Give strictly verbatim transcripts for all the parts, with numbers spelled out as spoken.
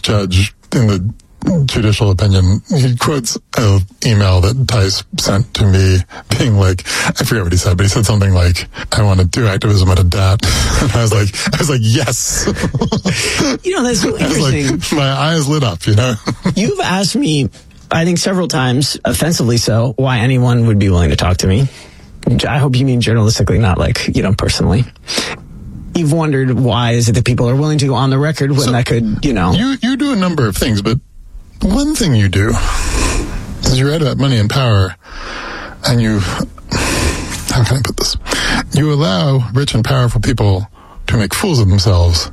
judge in the judicial opinion, he quotes an email that Tice sent to me being like, I forget what he said, but he said something like, I want to do activism at a D A T. And I was like, I was like, yes. You know, that's so interesting. Like, my eyes lit up, you know? You've asked me, I think several times, offensively so, why anyone would be willing to talk to me. I hope you mean journalistically, not like, you know, personally. You've wondered why is it that people are willing to go on the record when so that could, you know. You, you do a number of things, but one thing you do is you write about money and power, and you, how can I put this? You allow rich and powerful people to make fools of themselves,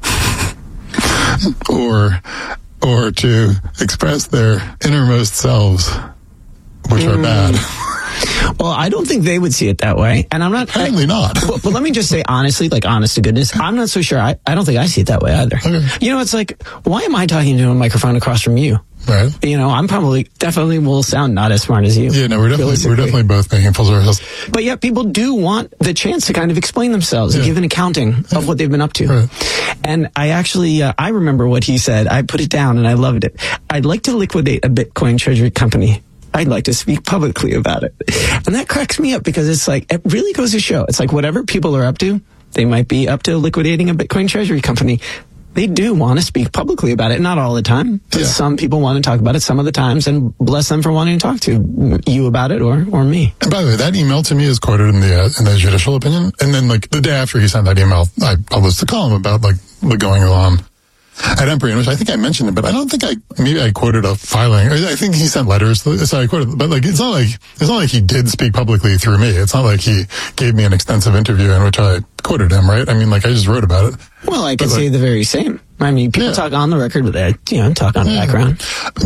or, or to express their innermost selves, which mm. are bad. Well, I don't think they would see it that way. And I'm not... Apparently I, not. But, but let me just say honestly, like honest to goodness, I'm not so sure. I, I don't think I see it that way either. Okay. You know, it's like, why am I talking to a microphone across from you? Right. You know, I'm probably, definitely will sound not as smart as you. Yeah, no, we're definitely, we're definitely both making full circles. But yet people do want the chance to kind of explain themselves yeah. and give an accounting yeah. of what they've been up to. Right. And I actually, uh, I remember what he said. I put it down and I loved it. I'd like to liquidate a Bitcoin treasury company. I'd like to speak publicly about it. And that cracks me up because it's like, it really goes to show. It's like whatever people are up to, they might be up to liquidating a Bitcoin treasury company. They do want to speak publicly about it. Not all the time, but yeah. some people want to talk about it some of the times, and bless them for wanting to talk to you about it or, or me. And by the way, that email to me is quoted in the, uh, in the judicial opinion. And then like the day after he sent that email, I published a column about like the going on at Empyrean, which I think I mentioned it, but I don't think I, maybe I quoted a filing. I think he sent letters, so I quoted, but like, it's not like, it's not like he did speak publicly through me. It's not like he gave me an extensive interview in which I quoted him, right? I mean, like, I just wrote about it. Well, I could but say like, the very same. I mean, people yeah. talk on the record, but they, you know, talk on the yeah. background.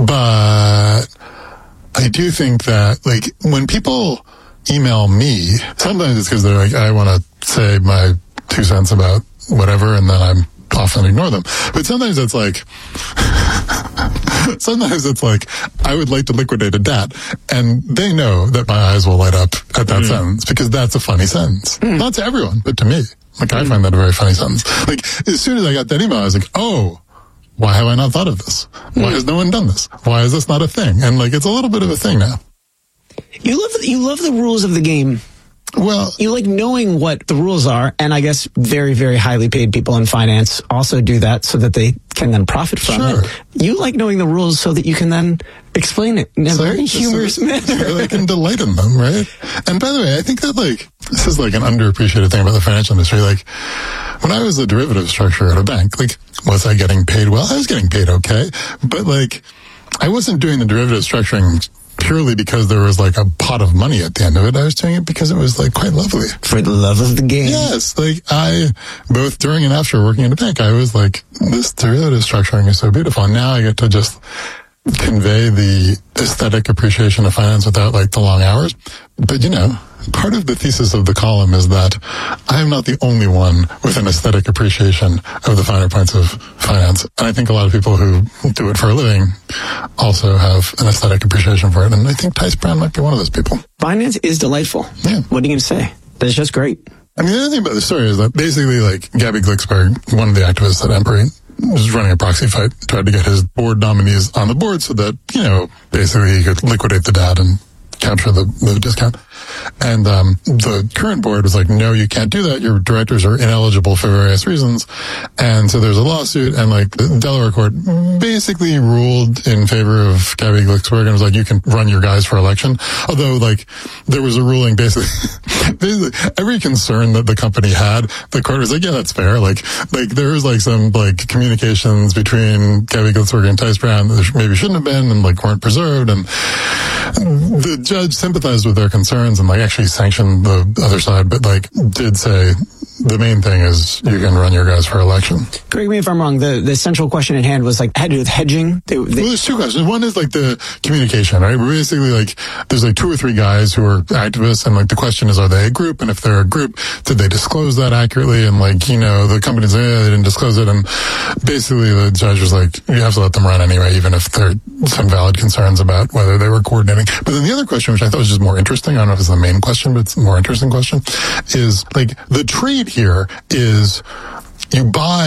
But I do think that, like, when people email me, sometimes it's because they're like, I want to say my two cents about whatever, and then I'm often ignore them. But sometimes it's like, sometimes it's like, I would like to liquidate a D A T, and they know that my eyes will light up at that mm. sentence, because that's a funny sentence. Mm. Not to everyone, but to me. Like, I find that a very funny sentence. Like, as soon as I got that email, I was like, oh, why have I not thought of this? Why has no one done this? Why is this not a thing? And like, it's a little bit of a thing now. You love, you love the rules of the game. Well, you like knowing what the rules are, and I guess very, very highly paid people in finance also do that so that they can then profit from sure. it. You like knowing the rules so that you can then explain it in a so, very humorous so, manner. So they can delight in them, right? And by the way, I think that like, this is like an underappreciated thing about the financial industry. Like, when I was a derivative structurer at a bank, like, was I getting paid well? I was getting paid okay. But like, I wasn't doing the derivative structuring purely because there was like a pot of money at the end of it. I was doing it because it was like quite lovely. For the love of the game. Yes. Like I, both during and after working in a bank, I was like, this derivative structuring is so beautiful. And now I get to just convey the aesthetic appreciation of finance without like the long hours. But you know, part of the thesis of the column is that I am not the only one with an aesthetic appreciation of the finer points of finance. And I think a lot of people who do it for a living also have an aesthetic appreciation for it. And I think Tice Brown might be one of those people. Finance is delightful. Yeah. What are you going to say? That's just great. I mean, the other thing about the story is that basically like Gabby Glicksberg, one of the activists at Empyrean, was running a proxy fight, tried to get his board nominees on the board so that, you know, basically he could liquidate the D A T and capture the, the discount. And um, the current board was like, no, you can't do that. Your directors are ineligible for various reasons. And so there's a lawsuit, and like the Delaware court basically ruled in favor of Gabby Glicksberg and was like, you can run your guys for election. Although like there was a ruling basically, basically every concern that the company had, the court was like, yeah, that's fair. Like, like there was like some like communications between Gabby Glicksberg and Tice Brown that maybe shouldn't have been and like weren't preserved. And the judge sympathized with their concerns and like actually sanctioned the other side, but like did say the main thing is you can run your guys for election. Correct me if I'm wrong. The the central question at hand was like had to do with hedging. They, they, well, there's two questions. One is like the communication, right? We're basically like there's like two or three guys who are activists, and like the question is, are they a group? And if they're a group, did they disclose that accurately? And like, you know, the companies, eh, they didn't disclose it. And basically the judge was like, you have to let them run anyway, even if there are some valid concerns about whether they were coordinating. But then the other question, which I thought was just more interesting, I don't know if it's the main question, but it's a more interesting question, is like the trade here is you buy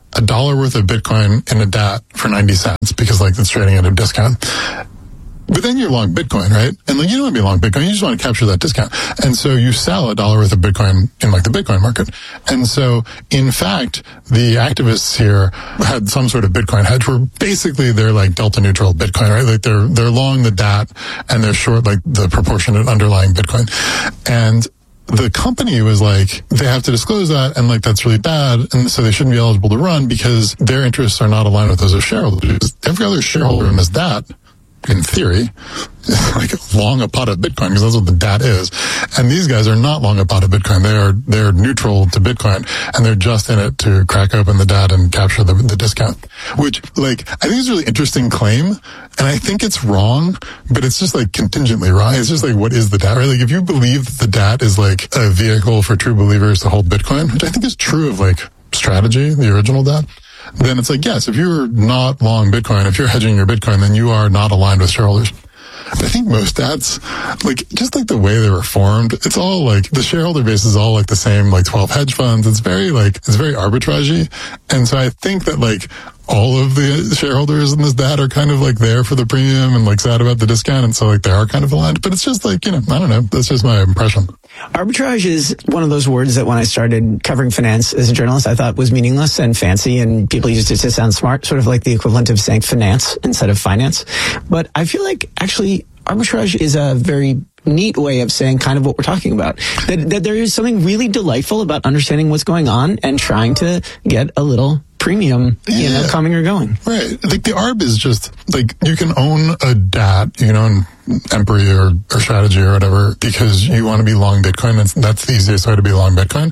a dollar worth of Bitcoin in a D A T for ninety cents because like it's trading at a discount. But then you're long Bitcoin, right? And like, you don't want to be long Bitcoin. You just want to capture that discount. And so you sell a dollar worth of Bitcoin in like the Bitcoin market. And so in fact, the activists here had some sort of Bitcoin hedge where basically they're like delta neutral Bitcoin, right? Like they're, they're long the D A T and they're short like the proportionate underlying Bitcoin. And the company was like, they have to disclose that, and like that's really bad, and so they shouldn't be eligible to run because their interests are not aligned with those of shareholders. Every other shareholder in this D A T, in theory, is like long a pot of Bitcoin because that's what the D A T is. And these guys are not long a pot of Bitcoin. They are they're neutral to Bitcoin, and they're just in it to crack open the D A T and capture the, the discount. Which, like, I think is a really interesting claim, and I think it's wrong, but it's just like contingently wrong. It's just like, what is the D A T, right? Like, if you believe that the D A T is like a vehicle for true believers to hold Bitcoin, which I think is true of like Strategy, the original D A T, then it's like, yes, if you're not long Bitcoin, if you're hedging your Bitcoin, then you are not aligned with shareholders. But I think most D A Ts, like, just like the way they were formed, it's all like, the shareholder base is all like the same, like twelve hedge funds. It's very like, it's very arbitragey. And so I think that like, all of the shareholders in this D A T are kind of like there for the premium and like sad about the discount. And so like, they are kind of aligned, but it's just like, you know, I don't know. That's just my impression. Arbitrage is one of those words that when I started covering finance as a journalist, I thought was meaningless and fancy, and people used it to sound smart, sort of like the equivalent of saying finance instead of finance. But I feel like actually arbitrage is a very neat way of saying kind of what we're talking about. That, that there is something really delightful about understanding what's going on and trying to get a little premium, you yeah. know, coming or going. Right. Like the A R B is just like, you can own a D A T, you can own Empery or, or Strategy or whatever because you want to be long Bitcoin. That's, that's the easiest way to be long Bitcoin.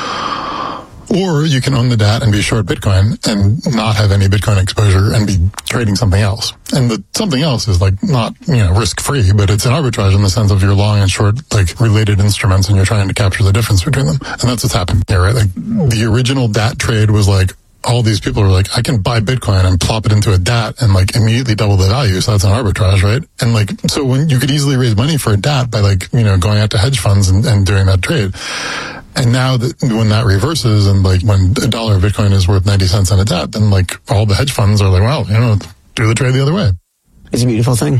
Or you can own the D A T and be short Bitcoin and not have any Bitcoin exposure and be trading something else. And the something else is like not, you know, risk free, but it's an arbitrage in the sense of you're long and short, like related instruments, and you're trying to capture the difference between them. And that's what's happened here, right? Like the original D A T trade was like, all these people are like, I can buy Bitcoin and plop it into a D A T and like immediately double the value. So that's an arbitrage, right? And like, so when you could easily raise money for a D A T by like, you know, going out to hedge funds and, and doing that trade. And now that when that reverses and like when a dollar of Bitcoin is worth ninety cents on a D A T, then like all the hedge funds are like, well, you know, do the trade the other way. It's a beautiful thing.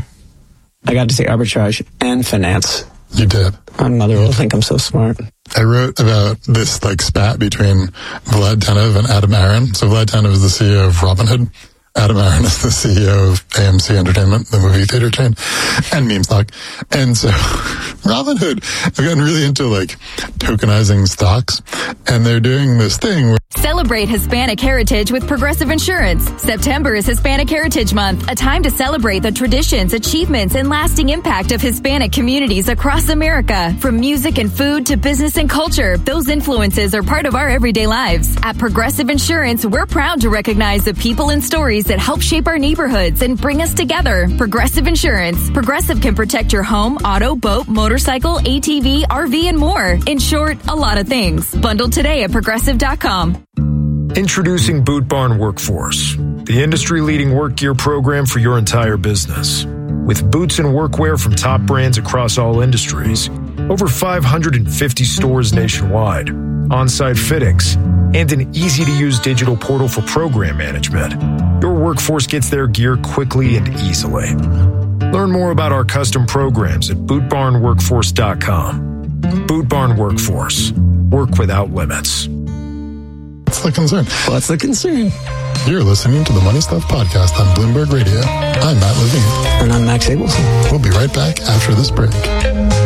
I got to say arbitrage and finance. You did. My mother will think I'm so smart. I wrote about this like spat between Vlad Tenev and Adam Aron. So Vlad Tenev is the C E O of Robinhood. Adam Aron is the C E O of A M C Entertainment, the movie theater chain, and meme stock. And so Robinhood have gotten really into like tokenizing stocks, and they're doing this thing where celebrate Hispanic heritage with Progressive Insurance. September is Hispanic Heritage Month, a time to celebrate the traditions, achievements, and lasting impact of Hispanic communities across America. From music and food to business and culture, those influences are part of our everyday lives. At Progressive Insurance, we're proud to recognize the people and stories that help shape our neighborhoods and bring us together. Progressive Insurance. Progressive can protect your home, auto, boat, motorcycle, A T V, R V, and more. In short, a lot of things. Bundle today at progressive dot com. Introducing Boot Barn Workforce, the industry-leading work gear program for your entire business. With boots and workwear from top brands across all industries, over five hundred fifty stores nationwide, on-site fittings, and an easy-to-use digital portal for program management, your workforce gets their gear quickly and easily. Learn more about our custom programs at boot barn workforce dot com. Boot Barn Workforce. Work without limits. What's the concern? What's the concern? You're listening to the Money Stuff Podcast on Bloomberg Radio. I'm Matt Levine. And I'm Max Abelson. We'll be right back after this break.